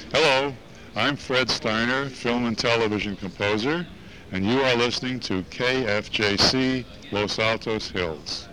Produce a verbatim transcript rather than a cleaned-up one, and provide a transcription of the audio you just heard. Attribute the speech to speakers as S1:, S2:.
S1: Hello, I'm Fred Steiner, film and television composer, and you are listening to K F J C Los Altos Hills.